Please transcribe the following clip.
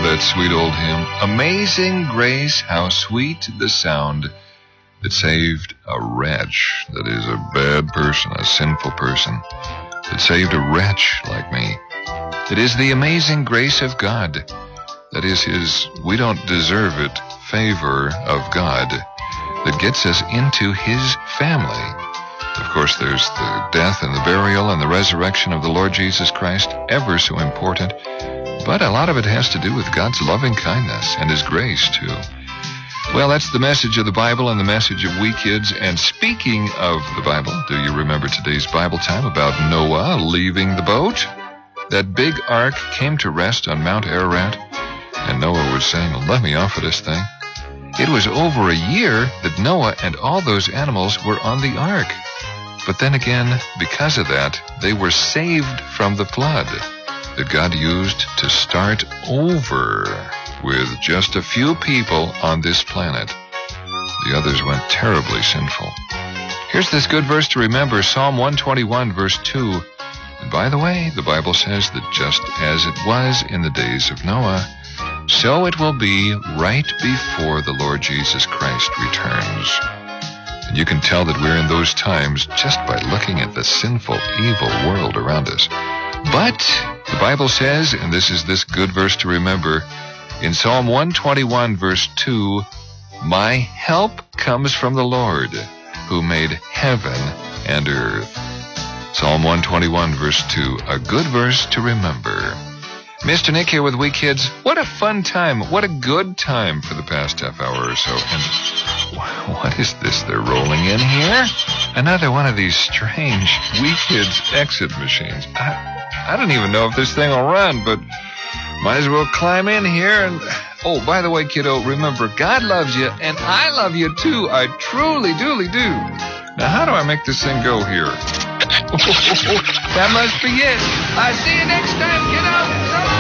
that sweet old hymn, Amazing Grace, how sweet the sound that saved a wretch, that is a bad person, a sinful person, that saved a wretch like me. It is the amazing grace of God, that is his, we don't deserve it, favor of God, that gets us into his family. Of course, there's the death and the burial and the resurrection of the Lord Jesus Christ, ever so important, but a lot of it has to do with God's loving kindness and his grace, too. Well, that's the message of the Bible and the message of We Kids. And speaking of the Bible, do you remember today's Bible time about Noah leaving the boat? That big ark came to rest on Mount Ararat, and Noah was saying, let me off of this thing. It was over a year that Noah and all those animals were on the ark. But then again, because of that, they were saved from the flood that God used to start over with just a few people on this planet. The others went terribly sinful. Here's this good verse to remember, Psalm 121, verse 2. And by the way, the Bible says that just as it was in the days of Noah, so it will be right before the Lord Jesus Christ returns. And you can tell that we're in those times just by looking at the sinful, evil world around us. But the Bible says, and this is this good verse to remember, in Psalm 121, verse 2, my help comes from the Lord, who made heaven and earth. Psalm 121, verse 2, a good verse to remember. Mr. Nick here with We Kids. What a fun time. What a good time for the past half hour or so. And what is this they're rolling in here? Another one of these strange We Kids exit machines. I don't even know if this thing will run, but might as well climb in here. And oh, by the way, kiddo, remember, God loves you, and I love you too. I truly, duly do. Now, how do I make this thing go here? That must be it. I see you next time, kiddo.